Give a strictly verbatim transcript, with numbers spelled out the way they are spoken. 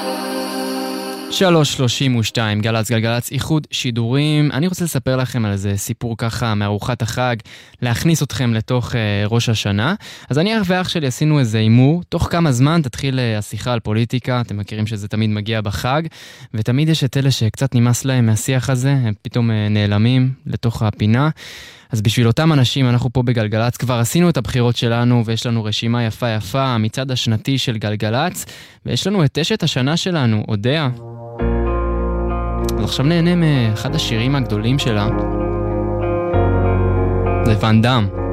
שלוש שלושים ושתיים, גלץ גלגלץ, איחוד שידורים. אני רוצה לספר לכם על איזה סיפור ככה מארוחת החג, להכניס אתכם לתוך אה, ראש השנה. אז אני ואח שלי עשינו איזה אימור, תוך כמה זמן תתחיל אה, השיחה על פוליטיקה, אתם מכירים שזה תמיד מגיע בחג, ותמיד יש את אלה שקצת נמאס להם מהשיח הזה, הם פתאום אה, נעלמים לתוך הפינה. אז בשביל אותם אנשים, אנחנו פה בגלגלץ, כבר עשינו את הבחירות שלנו, ויש לנו רשימה יפה יפה, המצעד השנתי של גלגלץ, ויש לנו את אשת השנה שלנו, אודיה. אז עכשיו נהנה מאחד השירים הגדולים שלה. זה ואן דאם.